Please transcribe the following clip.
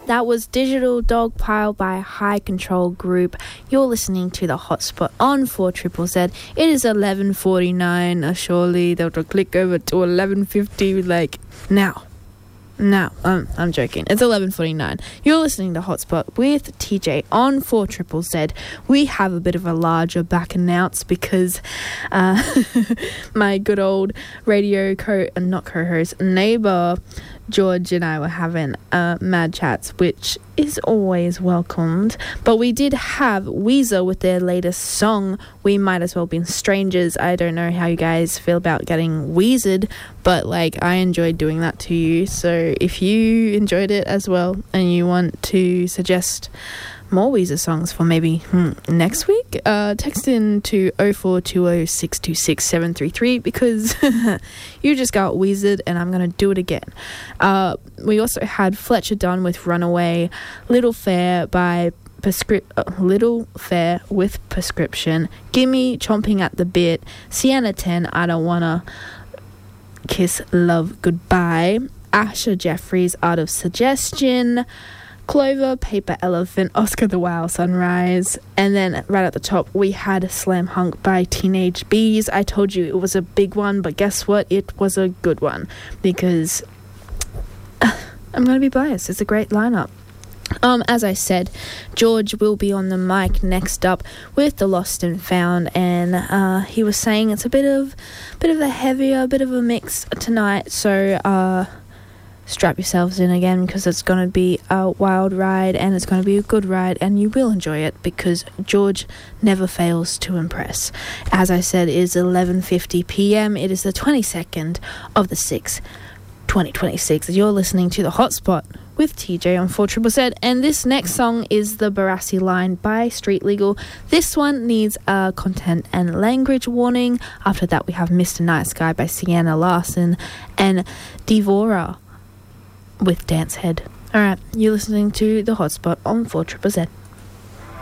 That was Digital Dog Pile by High Control Group. You're listening to The Hotspot on 4ZZZ. It is 11:49. Surely they'll click over to 11:50 like now. No, I'm joking. It's 11:49. You're listening to Hotspot with TJ on 4ZZZ. We have a bit of a larger back announce because my good old radio co-host neighbour George and I were having mad chats, which is always welcomed. But we did have Weezer with their latest song, We Might As Well Be Strangers. I don't know how you guys feel about getting Weezered, but I enjoyed doing that to you. So if you enjoyed it as well and you want to suggest more Weezer songs for maybe next week, text in to 0420626733 because you just got Weezered and I'm going to do it again. We also had Fletcher Dunn with Runaway, Little Fair with Prescription, Gimme Chomping at the Bit, Sienna 10, I Don't Wanna Kiss Love Goodbye, Asher Jeffries, Art of Suggestion, Clover, Paper Elephant, Oscar the Wild Sunrise, and then right at the top we had Slam Hunk by Teenage Bees. I told you it was a big one, but guess what? It was a good one because I'm going to be biased. It's a great lineup. As I said, George will be on the mic next up with The Lost and Found, and he was saying it's a bit of a heavier, bit of a mix tonight, so strap yourselves in again because it's going to be a wild ride and it's going to be a good ride and you will enjoy it because George never fails to impress. As I said, it is 11:50 p.m. It is the 22nd of the 6th, 2026. You're listening to The Hotspot with TJ on 4ZZZ, and this next song is The Barassi Line by Street Legal. This one needs a content and language warning. After that we have Mr. Nice Guy by Sienna Larson and Devora with Dance Head. Alright, you're listening to The Hotspot on 4ZZZ.